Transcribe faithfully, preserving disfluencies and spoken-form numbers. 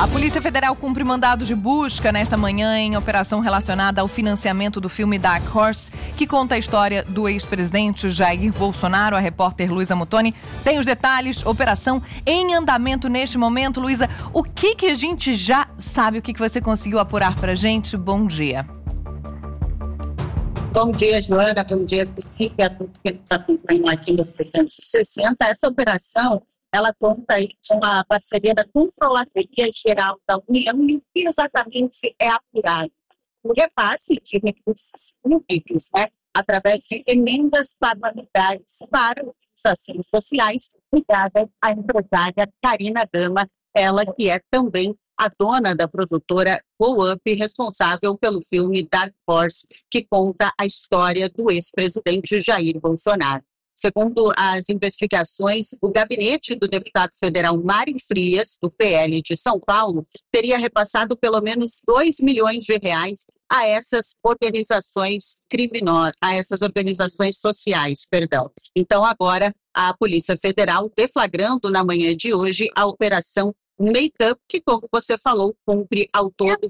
A Polícia Federal cumpre mandado de busca nesta manhã em operação relacionada ao financiamento do filme Dark Horse, que conta a história do ex-presidente Jair Bolsonaro. A repórter Luísa Muttoni tem os detalhes. Operação em andamento neste momento. Luísa, o que, que a gente já sabe? O que, que você conseguiu apurar pra gente? Bom dia. Bom dia, Joana. Bom dia, Priscila, a todos que estão acompanhando aqui no trezentos e sessenta. Essa operação, ela conta aí com uma parceria da Controladoria Geral da União e o que exatamente é apurado? O repasse de recursos públicos, né, através de emendas parlamentares para os ações sociais, ligada à empresária Karina Gama, ela que é também a dona da produtora Go Up, responsável pelo filme Dark Horse, que conta a história do ex-presidente Jair Bolsonaro. Segundo as investigações, o gabinete do deputado federal Mário Frias, do P L de São Paulo, teria repassado pelo menos dois milhões de reais a essas organizações criminosas, a essas organizações sociais, perdão. Então agora a Polícia Federal deflagrando na manhã de hoje a operação Make-up, que, como você falou, cumpre ao todo